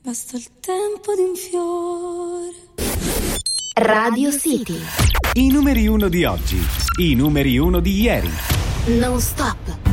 Basta il tempo di un fiore. Radio City. I numeri 1 di oggi, i numeri 1 di ieri. Non stop.